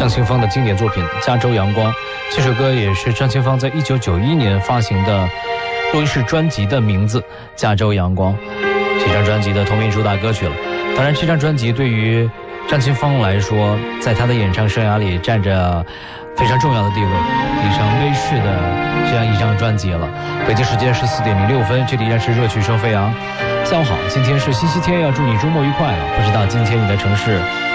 张清芳的经典作品《加州阳光》。这首歌也是张清芳在1991年发行的录音室专辑的名字《加州阳光》，这张专辑的同名主打歌曲了。当然，这张专辑对于张清芳来说，在她的演唱生涯里占着非常重要的地位，非常威势的这样一张专辑了。北京时间14点06分，这里依然是热曲声飞扬。下午好，今天是星期天，要祝你周末愉快了。不知道今天你的城市